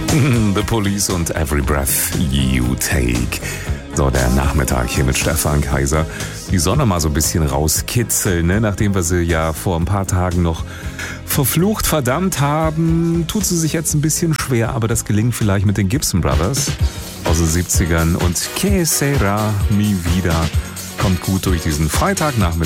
The Police und Every Breath You Take. So, der Nachmittag hier mit Stefan Kaiser. Die Sonne mal so ein bisschen rauskitzeln, ne? Nachdem wir sie ja vor ein paar Tagen noch verflucht, verdammt haben, tut sie sich jetzt ein bisschen schwer, aber das gelingt vielleicht mit den Gibson Brothers aus den 70ern und Que Sera Mi Vida kommt gut durch diesen Freitagnachmittag.